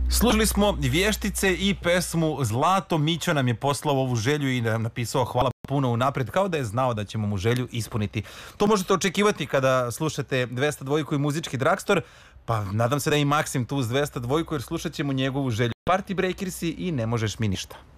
Slušali smo Vještice i pesmu Zlato. Mićo nam je poslao ovu želju i nam napisao hvala puno unapred, kao da je znao da ćemo mu želju ispuniti. To možete očekivati kada slušate 202 i Muzički Dragstor, pa nadam se da je i Maksim tu uz 202 jer slušat ćemo njegovu želju. Party Breakersi i Ne možeš mi ništa.